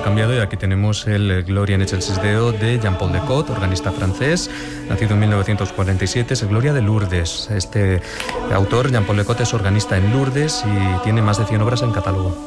cambiado y aquí tenemos el Gloria en Excelsis Deo de Jean-Paul Decaux, organista francés, nacido en 1947, es el Gloria de Lourdes. Este autor, Jean-Paul Decaux, es organista en Lourdes y tiene más de 100 obras en catálogo.